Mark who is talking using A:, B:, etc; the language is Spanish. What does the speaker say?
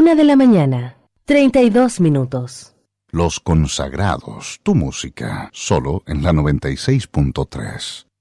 A: 1:00 a.m, 32 minutos.
B: Los Consagrados, tu música, solo en la 96.3.